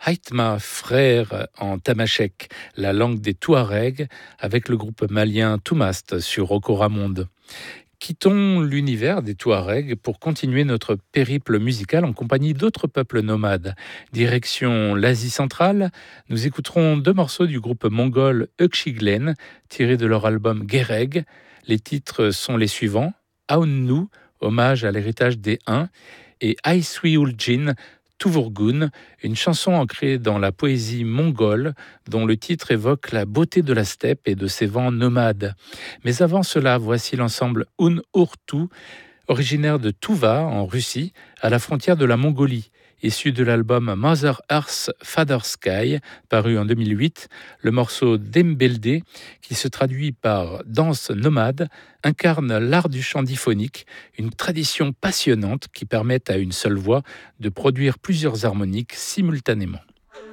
Haïtma, frère en tamashek, la langue des Touaregs, avec le groupe malien Toumast sur Okoramonde. Quittons l'univers des Touaregs pour continuer notre périple musical en compagnie d'autres peuples nomades. Direction l'Asie centrale, nous écouterons deux morceaux du groupe mongol Ökşiglen, tirés de leur album Gereg. Les titres sont les suivants: Aunnu, hommage à l'héritage des Huns, et Ayswiuljin Tuvurgun, une chanson ancrée dans la poésie mongole dont le titre évoque la beauté de la steppe et de ses vents nomades. Mais avant cela, voici l'ensemble Un Urtu, originaire de Tuva en Russie, à la frontière de la Mongolie. Issu de l'album Mother Earth, Father Sky, paru en 2008, le morceau Dembelde, qui se traduit par danse nomade, incarne l'art du chant diphonique, une tradition passionnante qui permet à une seule voix de produire plusieurs harmoniques simultanément.